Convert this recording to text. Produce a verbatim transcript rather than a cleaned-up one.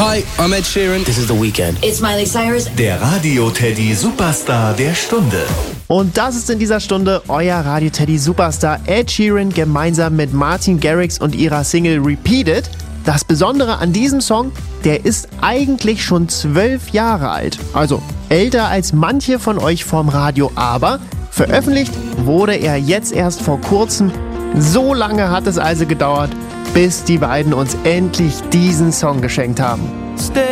Hi, I'm Ed Sheeran. This is The Weeknd. It's Miley Cyrus. Der Radio Teddy Superstar der Stunde. Und das ist in dieser Stunde euer Radio Teddy Superstar Ed Sheeran gemeinsam mit Martin Garrix und ihrer Single Repeat It. Das Besondere an diesem Song, der ist eigentlich schon zwölf Jahre alt. Also älter als manche von euch vorm Radio, aber veröffentlicht wurde er jetzt erst vor kurzem. So lange hat es also gedauert, bis die beiden uns endlich diesen Song geschenkt haben.